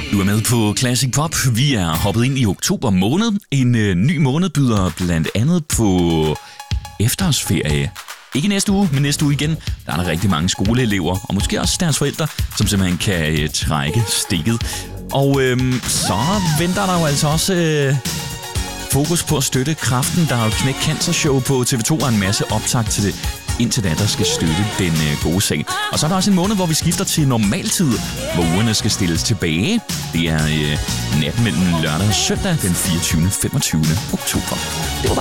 Du er med på Classic Pop. Vi er hoppet ind i oktober måned. En ny måned byder blandt andet på efterårsferie. Ikke næste uge, men næste uge igen. Der er der rigtig mange skoleelever, og måske også deres forældre, som simpelthen kan trække stikket. Og så venter der jo altså også fokus på at støtte kræften. Der er jo Knæk Cancer Show på TV2 og en masse optakt til det. Indtil da, der skal støtte den gode sag. Og så er der også en måned, hvor vi skifter til normaltid, hvor ugerne skal stilles tilbage. Det er natten mellem lørdag og søndag den 24. 25. oktober.